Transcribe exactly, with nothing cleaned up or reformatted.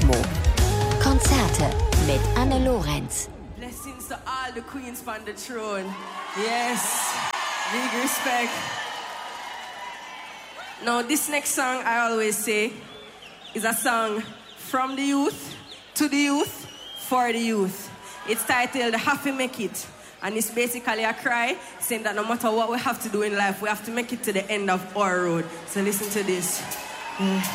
Cosmo. Konzerte mit Anne Lorenz. Blessings to all the queens on the throne. Yes, big respect. Now, this next song, I always say, is a song from the youth, to the youth, for the youth. It's titled Happy Make It. And it's basically a cry saying that no matter what we have to do in life, we have to make it to the end of our road. So listen to this. Mm.